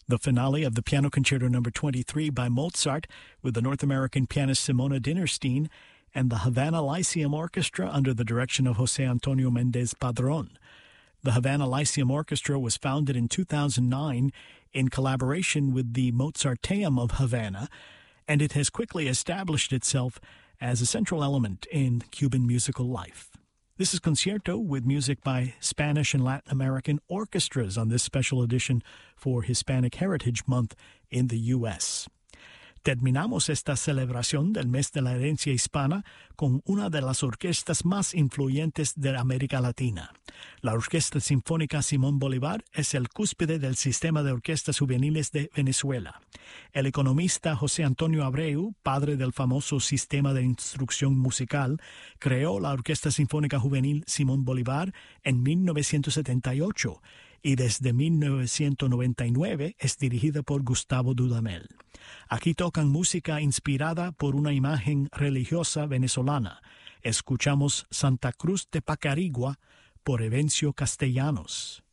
The finale of the Piano Concerto No. 23 by Mozart with the North American pianist Simona Dinnerstein and the Havana Lyceum Orchestra under the direction of José Antonio Méndez Padrón. The Havana Lyceum Orchestra was founded in 2009 in collaboration with the Mozarteum of Havana, and it has quickly established itself as a central element in Cuban musical life. This is Concierto with music by Spanish and Latin American orchestras on this special edition for Hispanic Heritage Month in the U.S. Terminamos esta celebración del mes de la herencia hispana con una de las orquestas más influyentes de América Latina. La Orquesta Sinfónica Simón Bolívar es el cúspide del sistema de orquestas juveniles de Venezuela. El economista José Antonio Abreu, padre del famoso sistema de instrucción musical, creó la Orquesta Sinfónica Juvenil Simón Bolívar en 1978 y desde 1999 es dirigida por Gustavo Dudamel. Aquí tocan música inspirada por una imagen religiosa venezolana. Escuchamos Santa Cruz de Pacarigua por Evencio Castellanos.